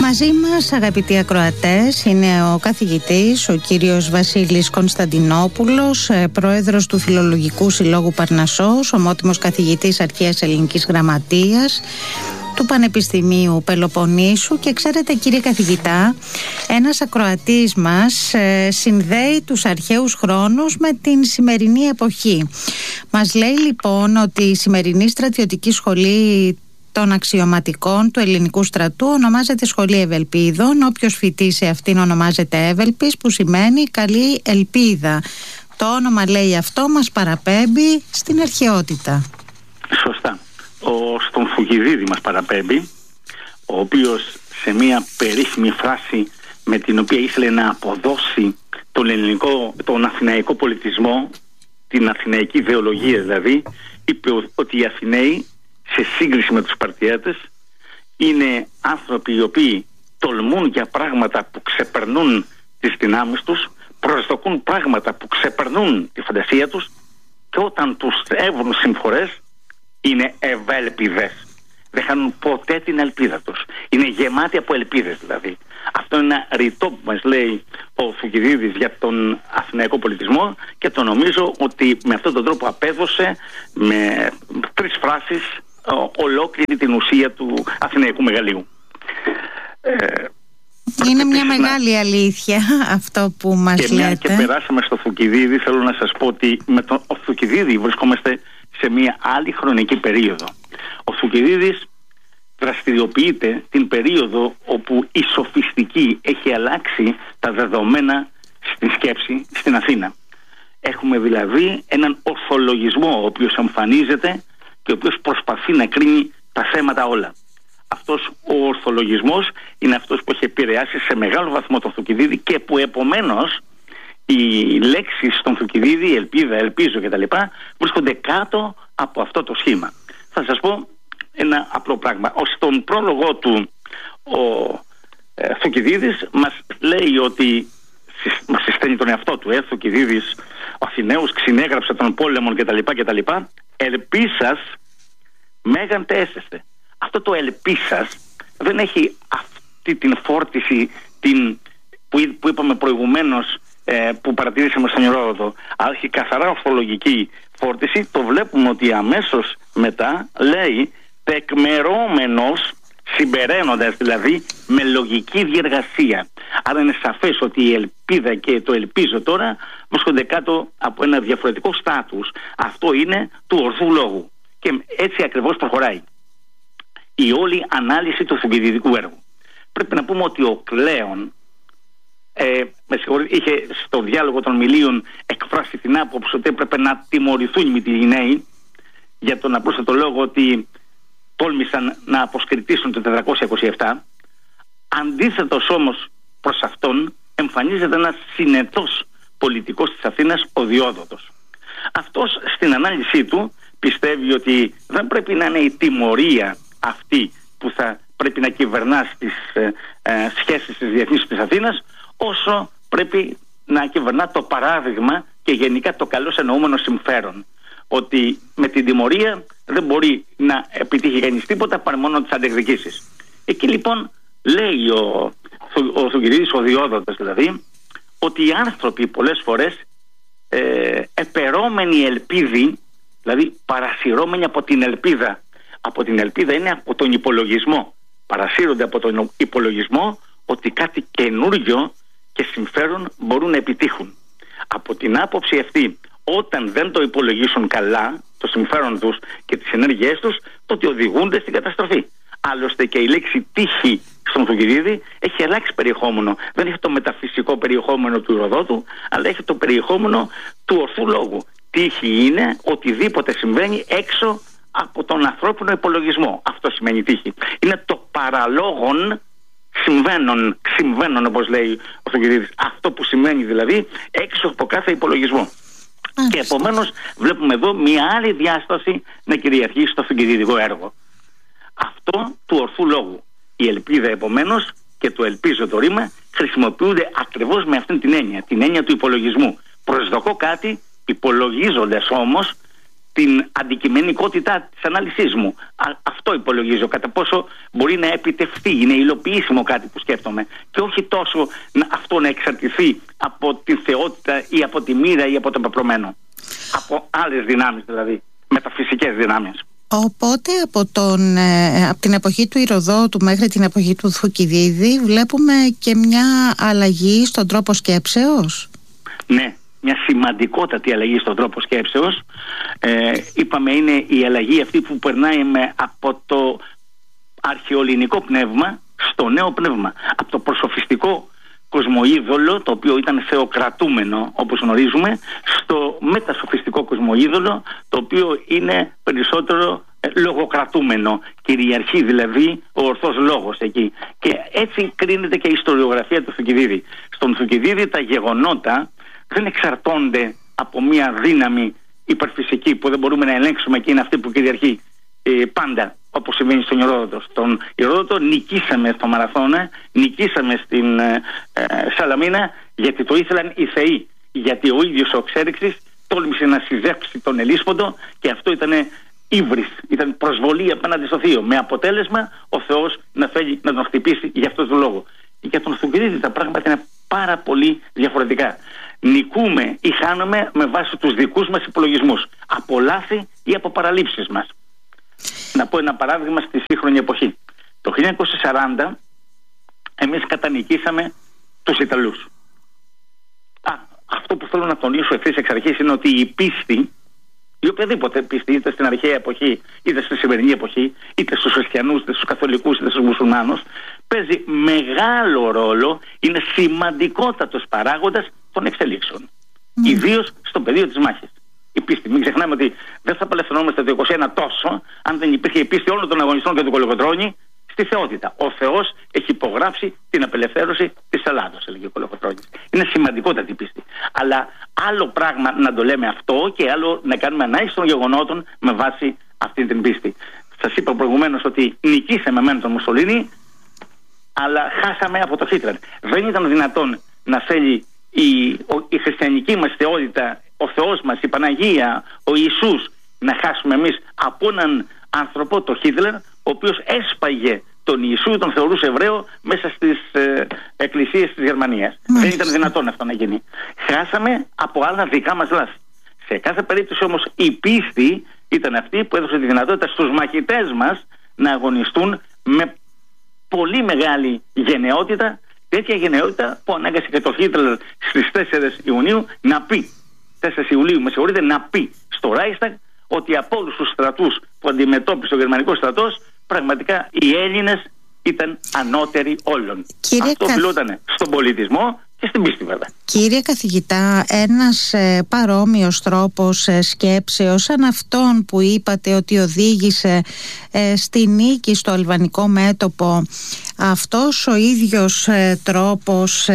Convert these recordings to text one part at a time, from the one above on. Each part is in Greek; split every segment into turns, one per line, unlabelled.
Μαζί μας, αγαπητοί ακροατές, είναι ο καθηγητής, ο κύριος Βασίλης Κωνσταντινόπουλος, πρόεδρος του Φιλολογικού Συλλόγου Παρνασσός, ομότιμος καθηγητής Αρχαίας Ελληνικής Γραμματείας του Πανεπιστημίου Πελοποννήσου. Και ξέρετε, κύριε καθηγητά, ένας ακροατής μας συνδέει τους αρχαίους χρόνους με την σημερινή εποχή. Μας λέει λοιπόν ότι η σημερινή στρατιωτική σχολή των αξιωματικών του ελληνικού στρατού ονομάζεται Σχολή Ευελπίδων. Όποιος φοιτεί σε αυτήν ονομάζεται Εύελπης, που σημαίνει καλή ελπίδα. Το όνομα, λέει, αυτό μας παραπέμπει στην αρχαιότητα.
Σωστά. Στον Θουκυδίδη μας παραπέμπει, ο οποίος σε μια περίφημη φράση με την οποία ήθελε να αποδώσει τον αθηναϊκό πολιτισμό, την αθηναϊκή ιδεολογία δηλαδή, είπε ότι οι Αθηναίοι, σε σύγκριση με τους Σπαρτιάτες, είναι άνθρωποι οι οποίοι τολμούν για πράγματα που ξεπερνούν τις δυνάμεις τους, προσδοκούν πράγματα που ξεπερνούν τη φαντασία τους, και όταν τους έβρουν συμφορές είναι ευέλπιδες. Δεν χάνουν ποτέ την ελπίδα τους. Είναι γεμάτοι από ελπίδες δηλαδή. Αυτό είναι ένα ρητό που μας λέει ο Θουκυδίδης για τον αθηναϊκό πολιτισμό, και το νομίζω ότι με αυτόν τον τρόπο απέδωσε με 3 φράσεις ολόκληρη την ουσία του αθηναϊκού μεγαλείου.
Είναι μια μεγάλη αλήθεια αυτό που μας λέτε.
Μια και περάσαμε στο Θουκυδίδη, θέλω να σας πω ότι με τον Θουκυδίδη βρισκόμαστε σε μια άλλη χρονική περίοδο. Ο Θουκυδίδης δραστηριοποιείται την περίοδο όπου η σοφιστική έχει αλλάξει τα δεδομένα στη σκέψη στην Αθήνα. Έχουμε δηλαδή έναν ορθολογισμό ο οποίος εμφανίζεται και ο οποίος προσπαθεί να κρίνει τα θέματα όλα. Αυτός ο ορθολογισμός είναι αυτός που έχει επηρεάσει σε μεγάλο βαθμό τον Θουκυδίδη, και που επομένως οι λέξεις στον Θουκυδίδη, ελπίδα, ελπίζω κτλ. Βρίσκονται κάτω από αυτό το σχήμα. Θα σας πω ένα απλό πράγμα. Στον πρόλογο του ο Θουκυδίδης μας λέει ότι μας συσταίνει τον εαυτό του. Θουκυδίδης, ο Αθηναίος ξυνέγραψε των πόλεμων κτλ. Ελπίσας μέγαν τέσσεστε. Αυτό το ελπίσας δεν έχει αυτή την φόρτιση που είπαμε προηγουμένως, που παρατηρήσαμε στον Ηρόδοτο, αλλά έχει καθαρά ορθολογική φόρτιση. Το βλέπουμε ότι αμέσως μετά λέει τεκμερώμενος, συμπεραίνοντας δηλαδή με λογική διεργασία. Άρα είναι σαφές ότι η ελπίδα και το ελπίζω τώρα βρίσκονται κάτω από ένα διαφορετικό στάτους. Αυτό είναι του ορθού λόγου, και έτσι ακριβώς προχωράει η όλη ανάλυση του θουκυδιδικού έργου. Πρέπει να πούμε ότι ο Κλέον είχε στο διάλογο των Μιλίων εκφράσει την άποψη ότι έπρεπε να τιμωρηθούν οι Μυτιληναίοι για τον απλούστατο λόγο ότι τόλμησαν να αποσκριτήσουν το 427. Αντίθετος όμως προς αυτόν εμφανίζεται ένας συνετός πολιτικός της Αθήνας, ο Διόδοτος. Αυτός στην ανάλυση του πιστεύει ότι δεν πρέπει να είναι η τιμωρία αυτή που θα πρέπει να κυβερνά στις σχέσεις της διεθνής της Αθήνας, όσο πρέπει να κυβερνά το παράδειγμα και γενικά το καλώς εννοούμενο συμφέρον. Ότι με την τιμωρία δεν μπορεί να επιτύχει κανείς τίποτα παρά μόνο τις αντεκδικήσεις. Εκεί λοιπόν λέει ο Θουκυδίδης, ο Διόδοτος δηλαδή, ότι οι άνθρωποι πολλές φορές επερώμενοι ελπίδη, δηλαδή παρασυρώμενοι από την ελπίδα. Από την ελπίδα είναι από τον υπολογισμό. Παρασύρονται από τον υπολογισμό ότι κάτι καινούριο και συμφέρον μπορούν να επιτύχουν. Από την άποψη αυτή, όταν δεν το υπολογίσουν καλά το συμφέρον τους και τις ενέργειές τους, τότε οδηγούνται στην καταστροφή. Άλλωστε και η λέξη τύχη στον Θουκυδίδη έχει αλλάξει περιεχόμενο. Δεν έχει το μεταφυσικό περιεχόμενο του Ηροδότου, αλλά έχει το περιεχόμενο του ορθού λόγου. Τύχη είναι οτιδήποτε συμβαίνει έξω από τον ανθρώπινο υπολογισμό. Αυτό σημαίνει τύχη. Είναι το παραλόγον συμβαίνον, όπως λέει ο Θουκυδίδης. Αυτό που σημαίνει δηλαδή έξω από κάθε υπολογισμό. Και επομένως βλέπουμε εδώ μια άλλη διάσταση να κυριαρχεί στο θουκυδιδικό έργο. Αυτό του ορθού λόγου. Η ελπίδα επομένως και το ελπίζω το ρήμα χρησιμοποιούνται ακριβώς με αυτήν την έννοια του υπολογισμού. Προσδοκώ κάτι, υπολογίζοντας όμως την αντικειμενικότητα της ανάλυσής μου. Αυτό υπολογίζω, κατά πόσο μπορεί να επιτευχθεί, είναι υλοποιήσιμο κάτι που σκέφτομαι, και όχι τόσο αυτό να εξαρτηθεί από την θεότητα ή από τη μοίρα ή από το πεπρωμένο. Από άλλες δυνάμεις, δηλαδή μεταφυσικές δυνάμεις.
Οπότε από την εποχή του Ηροδότου μέχρι την εποχή του Θουκυδίδη βλέπουμε και μια αλλαγή στον τρόπο σκέψεως.
Ναι, μια σημαντικότατη αλλαγή στον τρόπο σκέψεως. Είπαμε, είναι η αλλαγή αυτή που περνάει από το αρχαιοελληνικό πνεύμα στο νέο πνεύμα. Από το προσοφιστικό κοσμοείδωλο, το οποίο ήταν θεοκρατούμενο όπως γνωρίζουμε, στο μετασοφιστικό κοσμοείδωλο, το οποίο είναι περισσότερο λογοκρατούμενο. Κυριαρχεί δηλαδή ο ορθός λόγος εκεί. Και έτσι κρίνεται και η ιστοριογραφία του Θουκυδίδη. Στον Θουκυδίδη τα γεγονότα δεν εξαρτώνται από μια δύναμη υπερφυσική που δεν μπορούμε να ελέγξουμε και είναι αυτή που κυριαρχεί πάντα, όπως συμβαίνει στον Ηρόδοτο. Στον Ηρόδοτο νικήσαμε στο Μαραθώνα, νικήσαμε στην Σαλαμίνα, γιατί το ήθελαν οι θεοί. Γιατί ο ίδιος ο Ξέρυξης τόλμησε να συζεύξει τον Ελίσποντο και αυτό ήταν ύβρις, ήταν προσβολή απέναντι στο θείο. Με αποτέλεσμα ο Θεός να θέλει να τον χτυπήσει για αυτόν τον λόγο. Για τον Θουκυδίδη τα πράγματα είναι πάρα πολύ διαφορετικά. Νικούμε ή χάνουμε με βάση τους δικούς μας υπολογισμούς, από λάθη ή από παραλήψεις μας. Να πω ένα παράδειγμα στη σύγχρονη εποχή. Το 1940 εμείς κατανικήσαμε τους Ιταλούς. Αυτό που θέλω να τονίσω ευθύς εξ αρχής είναι ότι η πίστη, ή οποιαδήποτε πίστη, είτε στην αρχαία εποχή, είτε στη σημερινή εποχή, είτε στους χριστιανούς, είτε στους καθολικούς, είτε στους μουσουλμάνους, παίζει μεγάλο ρόλο, είναι σημαντικότατος παράγοντας των εξελίξεων. Ιδίως στο πεδίο της μάχης. Η πίστη. Μην ξεχνάμε ότι δεν θα απελευθερωνόμαστε το 21 τόσο αν δεν υπήρχε η πίστη όλων των αγωνιστών και του Κολοκοτρώνη στη θεότητα. Ο Θεός έχει υπογράψει την απελευθέρωση της Ελλάδος, έλεγε ο Κολοκοτρώνης. Είναι σημαντικότατη η πίστη. Αλλά άλλο πράγμα να το λέμε αυτό και άλλο να κάνουμε ανάλυση των γεγονότων με βάση αυτή την πίστη. Σας είπα προηγουμένως ότι νικήσαμε μεν τον Μουσολίνη, αλλά χάσαμε από το Χίτλερ. Δεν ήταν δυνατόν να θέλει η χριστιανική μας θεότητα, ο Θεός μας, η Παναγία, ο Ιησούς, να χάσουμε εμείς από έναν άνθρωπο, το Χίτλερ, ο οποίος έσπαγε τον Ιησού, τον θεωρούσε Εβραίο μέσα στις εκκλησίες της Γερμανίας. Δεν ήταν δυνατόν αυτό να γίνει. Χάσαμε από άλλα δικά μας λάθη. Σε κάθε περίπτωση όμως η πίστη ήταν αυτή που έδωσε τη δυνατότητα στους μαχητές μας να αγωνιστούν με πολύ μεγάλη γενναιότητα, τέτοια γενναιότητα που ανάγκασε και το Χίτλερ στις 4 Ιουνίου να πει, 4 Ιουλίου με συγχωρείτε, να πει στο Ράισταγ ότι από όλους τους στρατούς που αντιμετώπισε ο γερμανικός στρατός, πραγματικά οι Έλληνες ήταν ανώτεροι όλων. Αυτό οφειλόταν στον πολιτισμό και στην πίστη, βέβαια.
Κύριε καθηγητά, ένας παρόμοιος τρόπος σκέψεως σαν αυτόν που είπατε ότι οδήγησε στη νίκη στο αλβανικό μέτωπο, αυτός ο ίδιος τρόπος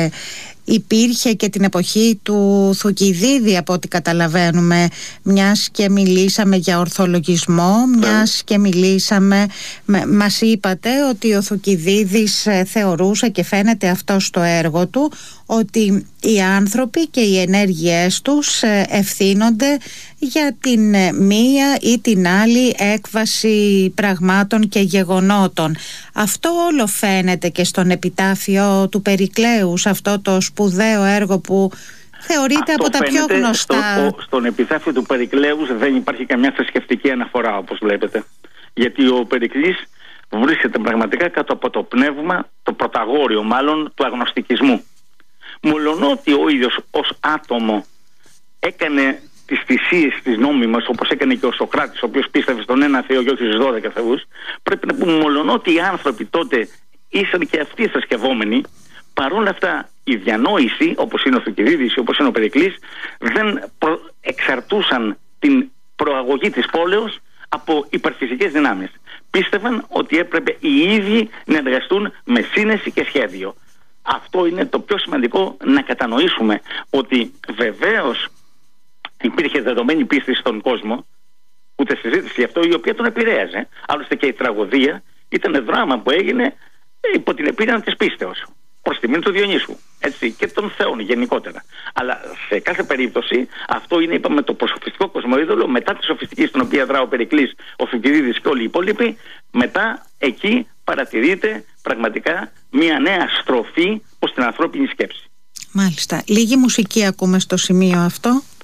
υπήρχε και την εποχή του Θουκυδίδη, από ό,τι καταλαβαίνουμε, μιας και μιλήσαμε για ορθολογισμό, μιας και μιλήσαμε, μας είπατε ότι ο Θουκυδίδης θεωρούσε, και φαίνεται αυτό στο έργο του, ότι οι άνθρωποι και οι ενέργειές τους ευθύνονται για την μία ή την άλλη έκβαση πραγμάτων και γεγονότων. Αυτό όλο φαίνεται και στον επιτάφιο του Περικλέου, σε αυτό το σπουδαίο έργο που θεωρείται από τα πιο γνωστά.
Στον επιτάφιο του Περικλέου δεν υπάρχει καμιά θρησκευτική αναφορά, όπως βλέπετε. Γιατί ο Περικλής βρίσκεται πραγματικά κάτω από το πνεύμα, το πρωταγόριο μάλλον, του αγνωστικισμού. Μολονότι ο ίδιος ως άτομο έκανε τις θυσίες της νόμιμας, όπως έκανε και ο Σωκράτης, ο οποίος πίστευε στον ένα Θεό και όχι στους 12 θεούς, πρέπει να πούμε, μολονότι οι άνθρωποι τότε ήσαν και αυτοί θρησκευόμενοι, παρόλα αυτά η διανόηση, όπως είναι ο Θουκυδίδης, όπως είναι ο Περικλής, δεν εξαρτούσαν την προαγωγή της πόλεως από υπερφυσικές δυνάμεις. Πίστευαν ότι έπρεπε οι ίδιοι να εργαστούν με σύνεση και σχέδιο. Αυτό είναι το πιο σημαντικό να κατανοήσουμε, ότι βεβαίως υπήρχε δεδομένη πίστη στον κόσμο, ούτε συζήτηση γι' αυτό, η οποία τον επηρέαζε. Άλλωστε και η τραγωδία ήταν δράμα που έγινε υπό την επίρρεια της πίστεως. προς τιμήν του Διονύσου, έτσι, και των θεών γενικότερα. Αλλά σε κάθε περίπτωση αυτό είναι, είπαμε, το προσοφιστικό κοσμοείδωλο. Μετά τη σοφιστική στην οποία δρά ο Περικλής, ο Θουκυδίδης και όλοι οι υπόλοιποι, μετά εκεί παρατηρείται πραγματικά μια νέα στροφή προς την ανθρώπινη σκέψη.
Μάλιστα. Λίγη μουσική ακούμε στο σημείο αυτό.